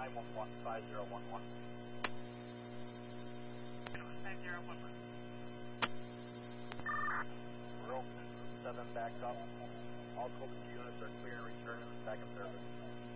911 5011. 5011. We're open 7 back up. All 12 units are clear and returning to backup service.